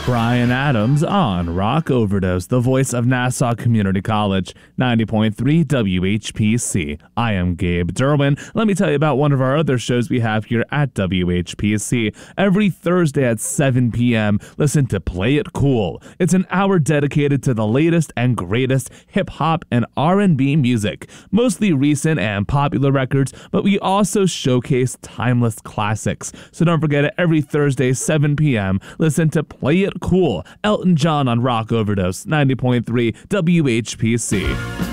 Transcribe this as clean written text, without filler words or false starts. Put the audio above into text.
Brian Adams on Rock Overdose, the voice of Nassau Community College, 90.3 WHPC. I am Gabe Derwin. Let me tell you about one of our other shows we have here at WHPC. Every Thursday at 7 p.m., listen to Play It Cool. It's an hour dedicated to the latest and greatest hip-hop and R&B music, mostly recent and popular records, but we also showcase timeless classics. So don't forget it, every Thursday, 7 p.m., listen to Play It Cool. Elton John on Rock Overdose, 90.3 WHPC.